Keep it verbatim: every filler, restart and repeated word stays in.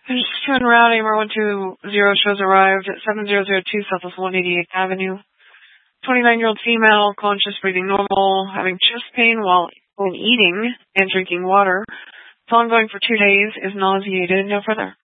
two en route, A M R one two zero shows arrived at seven zero zero two Southwest one eighty-eighth Avenue. twenty-nine-year-old female, conscious, breathing normal, having chest pain while when eating and drinking water. It's ongoing for two days, is nauseated, no further.